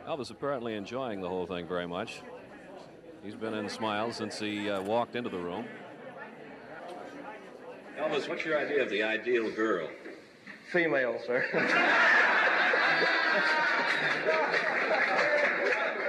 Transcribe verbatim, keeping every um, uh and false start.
Elvis apparently enjoying the whole thing very much. He's been in smiles since he uh, walked into the room. Elvis, what's your idea of the ideal girl? Female, sir.